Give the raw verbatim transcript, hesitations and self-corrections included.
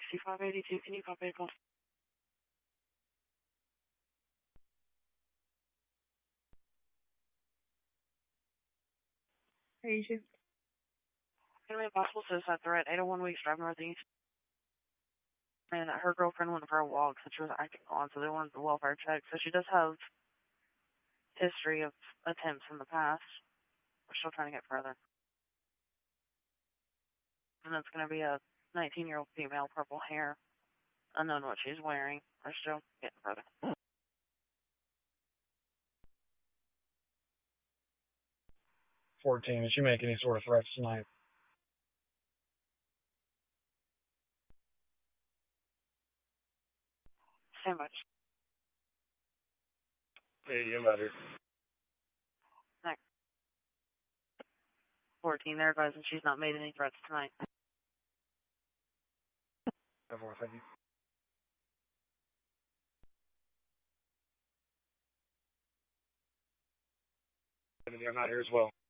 sixty-five eighty-two, can you copy it? eighty-two. Gonna be a possible suicide threat, eight oh one weeks drive northeast. And her girlfriend went for a walk since she was acting on, so they wanted the welfare check. So she does have history of attempts in the past. We're still trying to get further. And it's going to be a nineteen-year-old female, purple hair. Unknown what she's wearing. We're still getting further. fourteen, did she make any sort of threats tonight? So much. Hey, you better. Next. fourteen, they're advising she's not made any threats tonight. Therefore, thank you. I'm not here as well.